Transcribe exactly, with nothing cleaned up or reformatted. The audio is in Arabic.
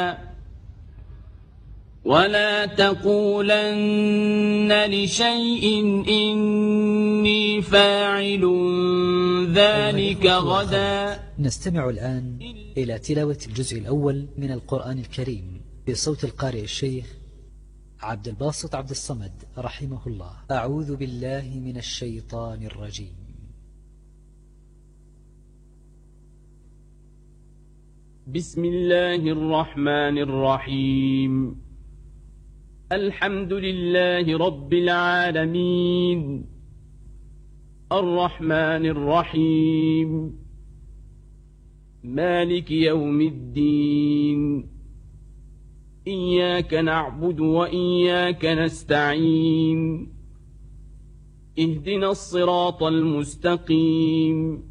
ولا تقولن لشيء إني فاعل ذلك غدا. نستمع الآن إلى تلاوة الجزء الأول من القرآن الكريم بصوت القارئ الشيخ عبد الباسط عبد الصمد رحمه الله. أعوذ بالله من الشيطان الرجيم. بسم الله الرحمن الرحيم. الحمد لله رب العالمين الرحمن الرحيم مالك يوم الدين إياك نعبد وإياك نستعين اهدنا الصراط المستقيم